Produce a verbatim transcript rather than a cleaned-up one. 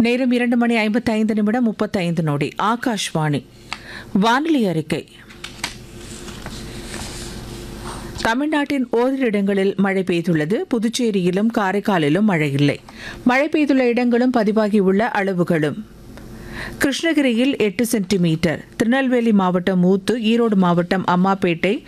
நேரம் இரண்டு மணி ஐம்பத்தி ஐந்து நிமிடம் முப்பத்தைந்து நொடி. ஆகாஷ்வாணி வானிலை அறிக்கை. தமிழ்நாட்டின் ஓரிரு இடங்களில் மழை பெய்துள்ளது. புதுச்சேரியிலும் காரைக்காலிலும் மழை இல்லை. மழை பெய்துள்ள இடங்களும் பதிவாகியுள்ள அளவுகளும்: கிருஷ்ணகிரியில் எட்டு சென்டிமீட்டர், திருநெல்வேலி மாவட்டம் ஊத்து, ஈரோடு மாவட்டம் அம்மாப்பேட்டை,